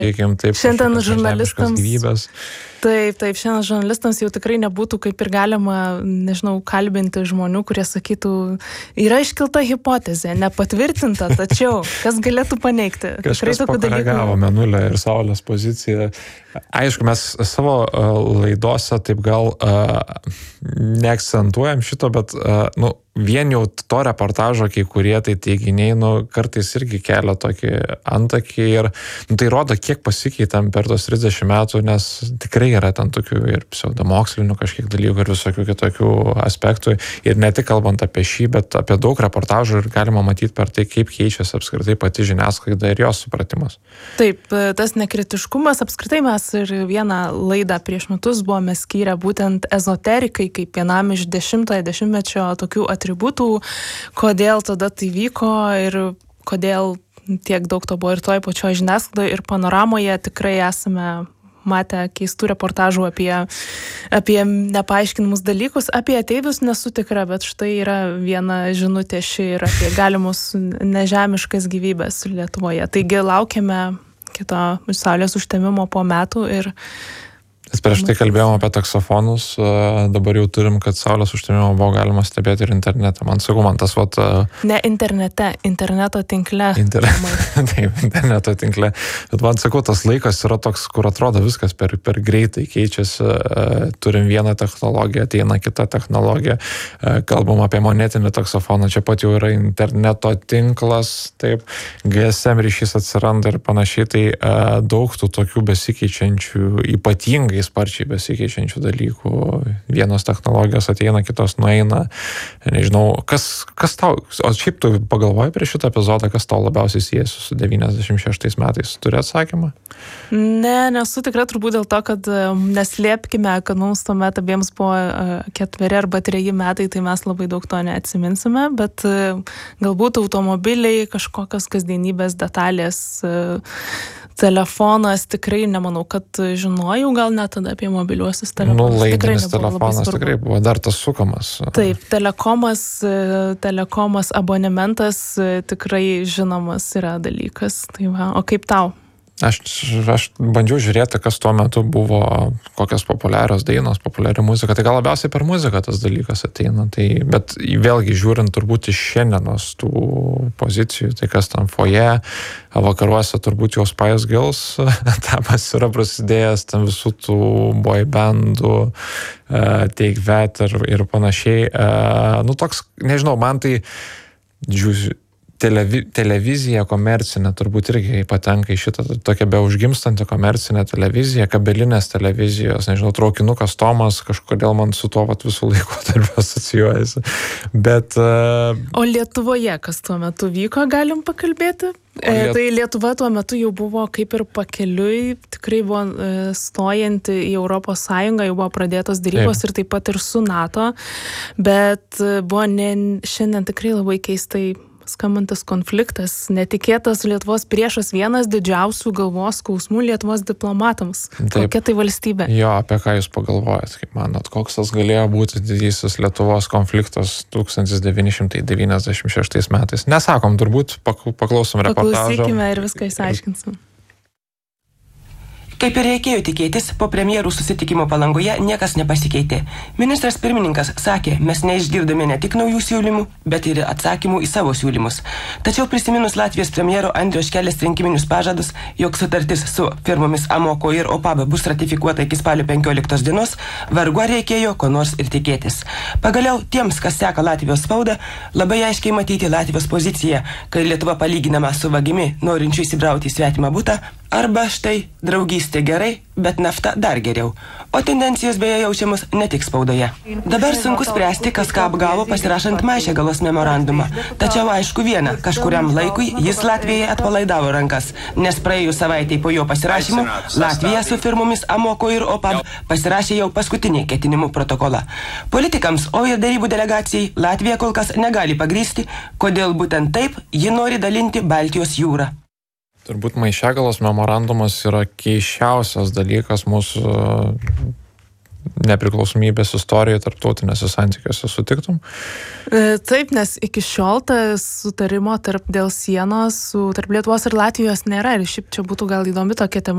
Taip, šiandien žurnalistams gyvybės. Taip, šiandien žurnalistams jau tikrai nebūtų kaip ir galima, nežinau, kalbinti žmonių, kurie sakytų, yra iškelta hipotezė, nepatvirtinta, tačiau kas galėtų paneigti? Kažkas pakoregavo Mėnulio ir Saulės poziciją. Aišku, mes savo laidose taip gal neakcentuojam šito, bet vien jau to reportažo, kai kurie tai teiginiai, kartais irgi kelia tokį antakį ir tai rodo, kiek pasikeitėm per tos 30 metų, nes tikrai yra ten tokių ir pseudomokslinių kažkiek dalykų ir visokių kitokių aspektų. Ir ne tik kalbant apie šį, bet apie daug reportažų ir galima matyti per tai, kaip keičiasi apskritai pati žiniasklaida ir jos supratimas. Taip, tas nekritiškumas, apskritai mes ir vieną laidą prieš metus buvome skyrę būtent ezoterikai, kaip vienam iš 10-ojo dešimtmečio tokių atributų, kodėl tada tai vyko ir kodėl tiek daug to buvo ir toj pačioj žiniasklaidoje ir panoramoje tikrai esame matę keistų reportažų apie nepaaiškinamus dalykus, apie ateivius nesu tikra, bet štai yra viena žinutė ši ir apie galimus nežemiškas gyvybės Lietuvoje. Taigi laukiame kito Saulės užtemimo po metų ir prieš tai kalbėjom apie taksofonus, dabar jau turim, kad Saulės užtemimą buvo galima stebėti ir internete. Man tas Ne internete, interneto tinkle. Taip, interneto tinkle. Bet man tas laikas yra toks, kur atrodo viskas per greitai keičiasi. Turim vieną technologiją, ateina kita technologija. Kalbam apie monetinį taksofoną, čia pat jau yra interneto tinklas, taip, GSM ryšys atsiranda ir panašiai. Tai daug tų tokių besikeičiančių, ypatingai sparčiai besikeičiančių dalykų. Vienos technologijos ateina, kitos nueina. Nežinau, kas tau, o šiaip tu pagalvoji prieš šitą epizodą, kas tau labiausiai siejasi su 96 metais? Turi atsakymą? Ne, nesu tikra, turbūt dėl to, kad neslėpkime, kad mums tuomet abiems buvo 4 arba 3 metai, tai mes labai daug to neatsiminsime, bet galbūt automobiliai, kažkokios kasdienybės detalės, telefonas, tikrai nemanau, kad žinojau, gal net tada apie mobiliuosius telefonus. Laidinis telefonas tikrai buvo dar tas sukamas. Taip, telekomas, abonementas tikrai žinomas yra dalykas. Tai va, o kaip tau? Aš bandžiau žiūrėti, kas tuo metu buvo, kokios populiarios dainos, populiari muzika. Tai gal labiausiai per muziką tas dalykas ateina. Bet vėlgi žiūrint turbūt iš šiandienos tų pozicijų, tai kas tam foje, vakaruose turbūt jau Spice Girls etapas yra prasidėjęs, ten visų tų boy bandų, Take That ir panašiai. Toks, nežinau, man tai televizija komercinė turbūt irgi patenka į šitą tokią beaužgimstantį komercinę televiziją, kabelinės televizijos, nežinau, traukinukas Tomas, kažkodėl man su to visų laikotarpiu asocijuojasi. Bet O Lietuvoje, kas tuo metu vyko, galim pakalbėti? Tai Lietuva tuo metu jau buvo kaip ir pakeliui, tikrai buvo stojanti į Europos Sąjungą, jau buvo pradėtos derybos ir taip pat ir su NATO, bet buvo šiandien tikrai labai keistai skambantis konfliktas, netikėtas Lietuvos priešas, vienas didžiausių galvos skausmų Lietuvos diplomatams. Taip. Kokia tai valstybė? Jo, apie ką jūs pagalvojat, kaip manot, koks tas galėjo būti didysis Lietuvos konfliktas 1996 metais? Nesakom, turbūt paklausom reportažo. Paklausykime ir viską išsiaiškinsim. Kaip ir reikėjo tikėtis, po premjerų susitikimo Palangoje niekas nepasikeitė. Ministras pirmininkas sakė, mes neišgirdome ne tik naujų siūlymų, bet ir atsakymų į savo siūlymus. Tačiau prisiminus Latvijos premjero Andriaus Škelės rinkiminius pažadus, jog sutartis su firmomis Amoko ir Opab bus ratifikuota iki spalio 15 dienos, vargu ar reikėjo ko nors ir tikėtis. Pagaliau tiems, kas seka Latvijos spaudą, labai aiškiai matyti Latvijos poziciją, kai Lietuva palyginama su vagimi, norinčiu įsibrauti į svetimą butą, arba štai draugystė gerai, bet nafta dar geriau. O tendencijos beje jaučiamos ne tik spaudoje. Dabar sunku spręsti, kas ką apgavo pasirašant Maišiagalos memorandumą. Tačiau aišku viena, kažkuriam laikui jis Latvijai atpalaidavo rankas, nes praėjus savaitei po jo pasirašymo Latvija su firmomis Amoko ir Opab pasirašė jau paskutinį ketinimų protokolą. Politikams, o ir derybų delegacijai Latvija kol kas negali pagrįsti, kodėl būtent taip ji nori dalinti Baltijos jūrą. Turbūt Maišiagalos memorandumas yra keisčiausias dalykas mūsų nepriklausomybės istorijoje, tarptautinėse santykiuose, sutiktum? Taip, nes iki šiol tas sutarimo dėl sienos tarp Lietuvos ir Latvijos nėra. Ir šiaip čia būtų gal įdomi tokia tema.